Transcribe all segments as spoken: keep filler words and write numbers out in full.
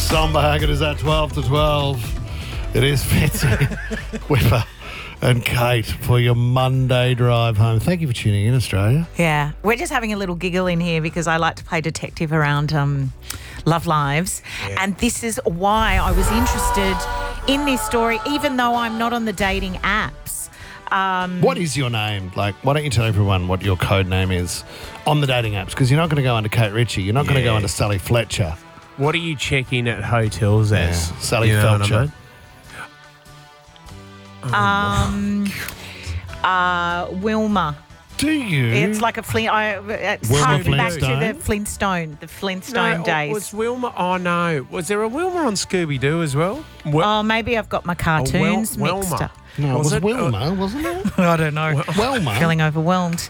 Somber Haggard is at twelve to twelve. It is Fitzy, Whipper and Kate for your Monday drive home. Thank you for tuning in, Australia. Yeah, we're just having a little giggle in here because I like to play detective around um, Love Lives. Yeah. And this is why I was interested in this story, even though I'm not on the dating apps. Um, what is your name? Like, why don't you tell everyone what your code name is on the dating apps? Because you're not going to go under Kate Ritchie. You're not yeah. going to go under Sally Fletcher. What do you check in at hotels as? Yeah. Sally you know Felcher. Um, uh, Wilma. Do you? It's like a Flint. I, it's Wilma harking back to Flintstone? the Flintstone, the Flintstone no, days. Was Wilma? Oh no, was there a Wilma on Scooby Doo as well? Wil- oh, maybe I've got my cartoons Wel- mixed Wilma. up. No, was it was it? Wilma, Uh, wasn't it? I don't know. Wilma. Feeling overwhelmed.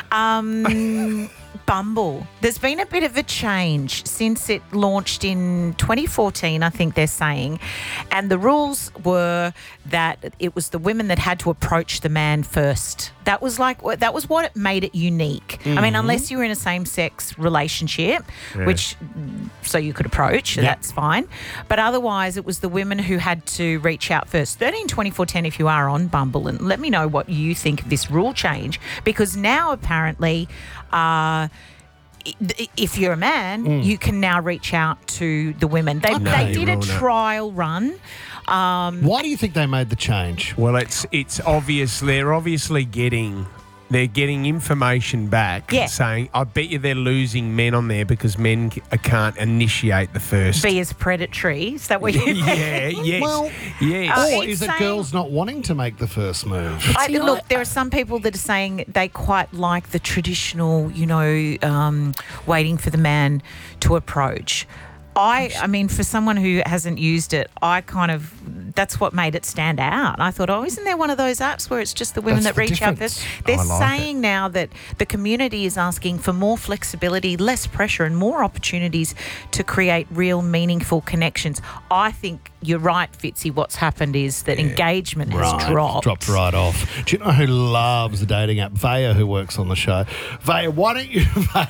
Um, Bumble. There's been a bit of a change since it launched in twenty fourteen, I think they're saying. And the rules were that it was the women that had to approach the man first. That was like that was what made it unique. Mm-hmm. I mean, unless you were in a same-sex relationship, yeah. which so you could approach, yep. that's fine. But otherwise, it was the women who had to reach out first. thirteen twenty-four ten if you are on Bumble, and let me know what you think of this rule change, because now apparently uh, if you're a man, mm. you can now reach out to the women. They, they did a trial run. Um, Why do you think they made the change? Well, it's it's obvious they're obviously getting they're getting information back yeah. saying, I bet you they're losing men on there because men c- can't initiate the first. Be as predatory. Is that what you Yeah, yes. Well, yes. Or Uh, is it saying, girls not wanting to make the first move? I, look, there are some people that are saying they quite like the traditional, you know, um, waiting for the man to approach. I, I mean, for someone who hasn't used it, I kind of, that's what made it stand out. I thought, oh, isn't there one of those apps where it's just the women That's that the reach out difference. first? They're I like saying now that the community is asking for more flexibility, less pressure, and more opportunities to create real, meaningful connections. I think you're right, Fitzy. What's happened is that Yeah. engagement has Right, dropped. dropped right off. Do you know who loves the dating app? Vaya, who works on the show. Vaya, why don't you...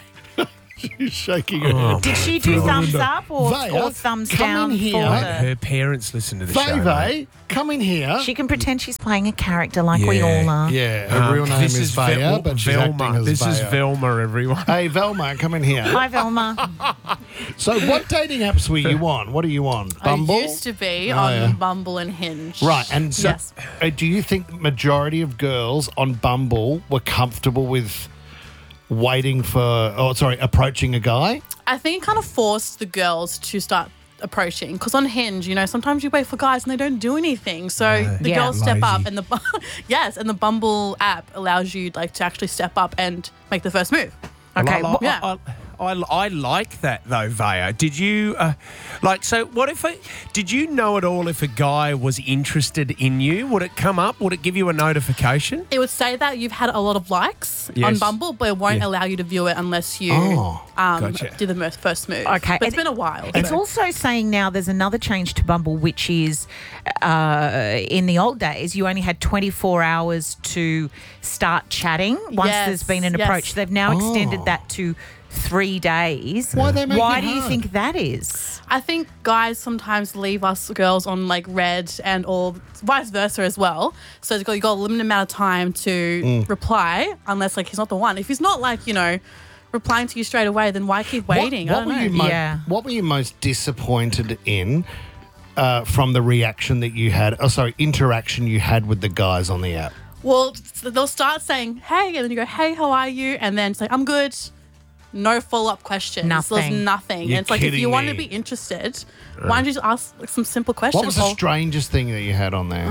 She's shaking her Oh, head. Did she do thumbs up or, Vaya, or thumbs come down in for here. the... Her parents listen to the Vay, show. Vay, come in here. She can pretend she's playing a character like we Yeah. all are. Yeah, her Um, real name this is, is Vaya, Vel- but she's Velma. acting as This Vaya. is Velma, everyone. Hey, Velma, come in here. Hi, Velma. So what dating apps were you on? What are you on? Bumble? I used to be Oh, on yeah. Bumble and Hinge. Right, and so Yes. uh, do you think the majority of girls on Bumble were comfortable with waiting for, oh, sorry, approaching a guy? I think it kind of forced the girls to start approaching, because on Hinge, you know, sometimes you wait for guys and they don't do anything. So the Yeah. girls step up, Lazy. and the bu- yes, and the Bumble app allows you like to actually step up and make the first move. Okay, I, wha- Yeah. I, I, I like that though, Vaya. Did you uh, like? So, what if? A, did you know at all if a guy was interested in you? Would it come up? Would it give you a notification? It would say that you've had a lot of likes on Yes. Bumble, but it won't Yeah. allow you to view it unless you Oh, um, gotcha. do the mo- first move. Okay, but it's and been a while. It's so. also saying now there's another change to Bumble, which is uh, in the old days, you only had twenty-four hours to start chatting once Yes, there's been an yes. approach. They've now Oh. extended that to three days. Why are they making Why it do you hard? think that is? I think guys sometimes leave us girls on like red, and or vice versa as well. So you've got, you've got a limited amount of time to Mm. reply, unless like he's not the one. If he's not like, you know, replying to you straight away, then why keep waiting? What, I what, don't were know. you mo- Yeah. what were you most disappointed in uh, from the reaction that you had, oh, sorry, interaction you had with the guys on the app? Well, so they'll start saying, hey, and then you go, hey, how are you? And then it's like, I'm good. No follow-up questions. Nothing. There's nothing. You're and it's like, if kidding you want me. to be interested, why don't you just ask like, some simple questions? What was the Well, strangest thing that you had on there?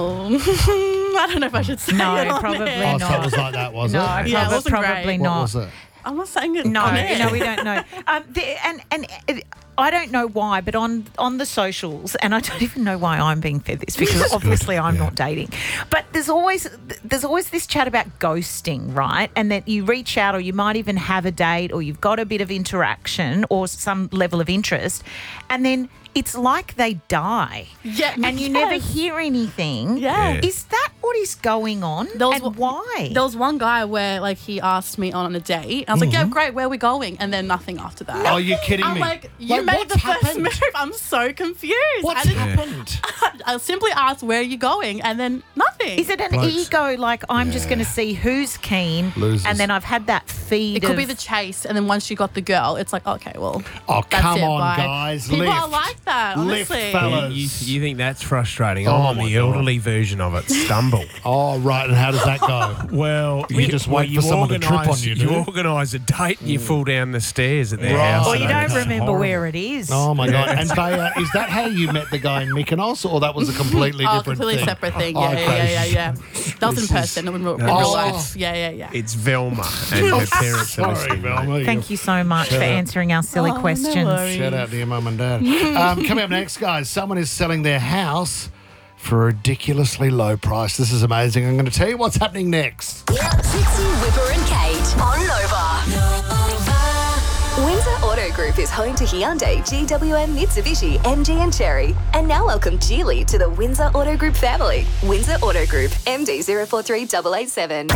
oh, I don't know if I should say No, it on probably air. Oh, so it was like that, was No, it? Yeah, it prob- wasn't probably great. What not. was it? I'm not saying it No, on air. no, we don't know. Um, the, and and it, I don't know why, but on on the socials, and I don't even know why I'm being fed this because obviously I'm not dating. But there's always there's always this chat about ghosting, right? And that you reach out, or you might even have a date, or you've got a bit of interaction or some level of interest, and then it's like they die. Yeah, And you yes. never hear anything. Yeah. Yeah. Is that what is going on? There was and one- why? There was one guy where like he asked me on a date. I was like, yeah, great, where are we going? And then nothing after that. Oh, you're kidding I'm me. like, you Like, made what's the first happened? move. I'm so confused. What's I, didn't- happened? I simply asked, where are you going? And then nothing. Is it an Blokes. ego, like I'm just going to see who's keen, Losers. and then I've had that feed It could of, be the chase, and then once you got the girl, it's like, okay, well, Oh, that's come it, on, bye. guys. People lift. are like that, Lift, honestly. fella. You, you think that's frustrating? Oh, I'm my the God. elderly version of it. Stumble. Oh, right. And how does that go? Well, You just wait for someone to trip organise- on you, do You you? organise a date and you fall down the stairs at their Right. house. or and you it's don't remember horrible. where it is. Oh, my God. And they, uh, is that how you met the guy in Mykonos, or that was a completely Oh, different completely thing? separate thing. Yeah, Okay. yeah, yeah, yeah, yeah. That was This in is- person, not in real, in Oh. real life. Yeah, yeah, yeah. It's Velma and her parents are Sorry, listening. mate. Velma. Thank you so much for answering our silly Oh, no questions. worries. Shout out to your mum and dad. um, coming up next, guys, someone is selling their house for a ridiculously low price. This is amazing. I'm going to tell you what's happening next. Trixie, Whipper and Kate on Nova. Windsor Auto Group is home to Hyundai, G W M, Mitsubishi, M G and Cherry. And now welcome Geely to the Windsor Auto Group family. Windsor Auto Group, M D zero four three eight eight seven.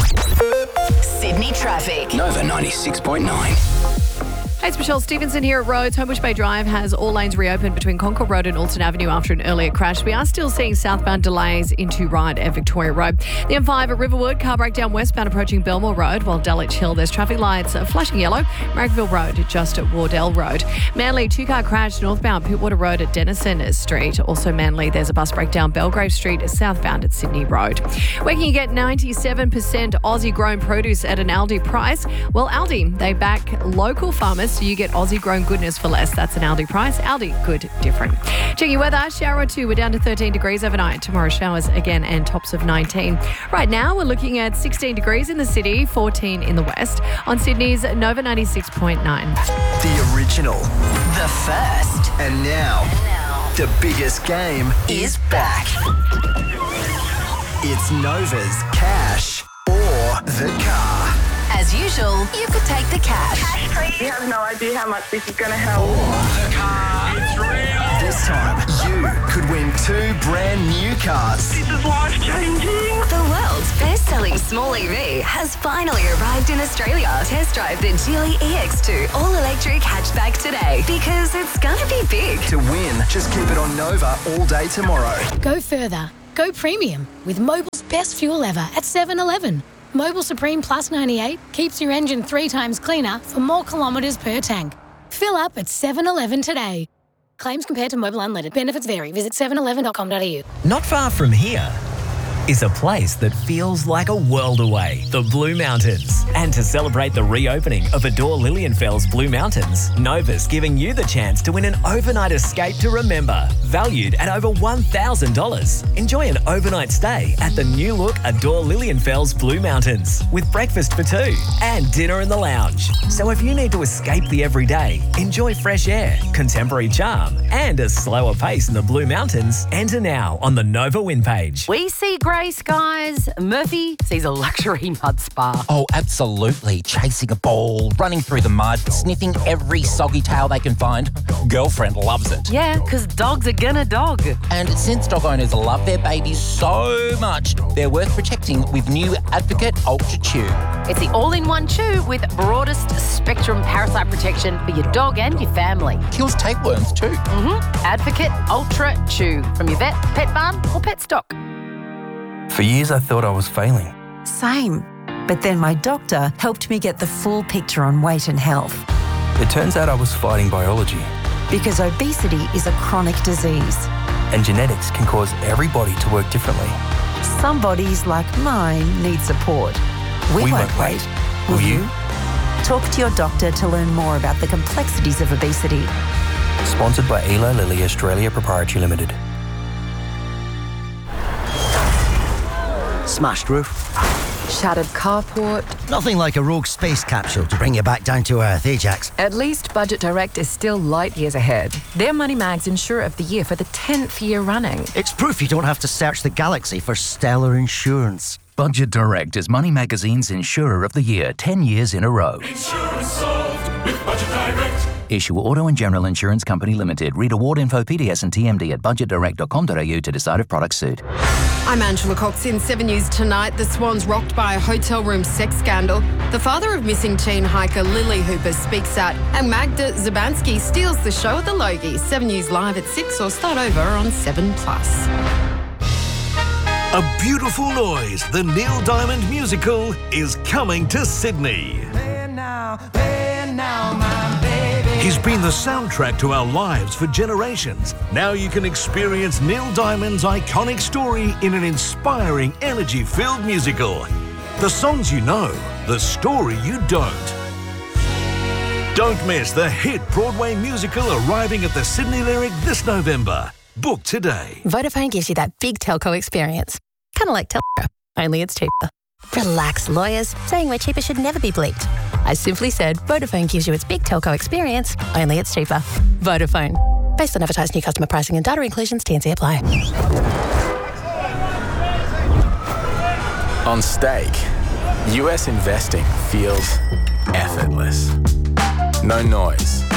Sydney traffic. Nova ninety-six point nine. Hey, it's Michelle Stevenson here at Rhodes. Homebush Bay Drive has all lanes reopened between Concord Road and Alton Avenue after an earlier crash. We are still seeing southbound delays into Ryde and Victoria Road. The M five at Riverwood, car breakdown westbound approaching Belmore Road, while Dulwich Hill, there's traffic lights flashing yellow. Marrickville Road, just at Wardell Road. Manly, two-car crash northbound Pittwater Road at Denison Street. Also Manly, there's a bus breakdown Belgrave Street, southbound at Sydney Road. Where can you get ninety-seven percent Aussie-grown produce at an Aldi price? Well, Aldi, they back local farmers so you get Aussie-grown goodness for less. That's an Aldi price. Aldi, good, different. Checking your weather, shower or two, we're down to thirteen degrees overnight. Tomorrow showers again and tops of nineteen. Right now, we're looking at sixteen degrees in the city, fourteen in the west. On Sydney's Nova ninety-six point nine. The original. The first And now, the biggest game is back. It's Nova's Cash or the Car. As usual, you could take the cash. You have no idea how much this is going to help. This time, you could win two brand new cars. This is life-changing. The world's best-selling small E V has finally arrived in Australia. Test drive the Geely E X two all-electric hatchback today, because it's gonna be big. To win, just keep it on Nova all day tomorrow. Go further. Go premium with Mobil's best fuel ever at seven eleven. Mobil Supreme Plus ninety-eight keeps your engine three times cleaner for more kilometres per tank. Fill up at seven eleven today. Claims compared to Mobil Unleaded. Benefits vary. Visit seven eleven dot com dot a u. Not far from here is a place that feels like a world away, the Blue Mountains. And to celebrate the reopening of Adore Lilienfels Blue Mountains, Nova's giving you the chance to win an overnight escape to remember, valued at over one thousand dollars. Enjoy an overnight stay at the new look Adore Lilienfels Blue Mountains with breakfast for two and dinner in the lounge. So if you need to escape the everyday, enjoy fresh air, contemporary charm, and a slower pace in the Blue Mountains, enter now on the Nova Win page. We see grey skies. Murphy sees a luxury mud spa. Oh, absolutely. Chasing a ball, running through the mud, sniffing every soggy tail they can find. Girlfriend loves it. Yeah, because dogs are gonna dog. And since dog owners love their babies so much, they're worth protecting with new Advocate Ultra Chew. It's the all-in-one chew with broadest spectrum parasite protection for your dog and your family. Kills tapeworms too. Mm-hmm. Advocate Ultra Chew from your vet, pet barn or pet stock. For years, I thought I was failing. Same. But then my doctor helped me get the full picture on weight and health. It turns out I was fighting biology. Because obesity is a chronic disease. And genetics can cause every body to work differently. Some bodies, like mine, need support. We, We won't won't wait. wait. Will you? Talk to your doctor to learn more about the complexities of obesity. Sponsored by Eli Lilly Australia Proprietary Limited. Smashed roof. Shattered carport. Nothing like a rogue space capsule to bring you back down to earth, eh, Jax? At least Budget Direct is still light years ahead. They're Money Mag's Insurer of the Year for the tenth year running. It's proof you don't have to search the galaxy for stellar insurance. Budget Direct is Money Magazine's Insurer of the Year ten years in a row. Insurance solved with Budget Direct. Issue Auto and General Insurance Company Limited. Read award info, P D S and T M D at budget direct dot com dot a u to decide if products suit. I'm Angela Cox in Seven News Tonight. The Swans rocked by a hotel room sex scandal. The father of missing teen hiker Lily Hooper speaks out, and Magda Zabansky steals the show at the Logie. Seven News Live at six or start over on seven plus. A Beautiful Noise, the Neil Diamond musical, is coming to Sydney. He's been the soundtrack to our lives for generations. Now you can experience Neil Diamond's iconic story in an inspiring, energy-filled musical. The songs you know, the story you don't. Don't miss the hit Broadway musical arriving at the Sydney Lyric this November. Book today. Vodafone gives you that big telco experience. Kind of like Telco, only it's cheaper. Relax, lawyers. Saying we're cheaper should never be bleeped. I simply said Vodafone gives you its big telco experience, only it's cheaper. Vodafone. Based on advertised new customer pricing and data inclusions, T and C apply. On Stake, U S investing feels effortless. No noise,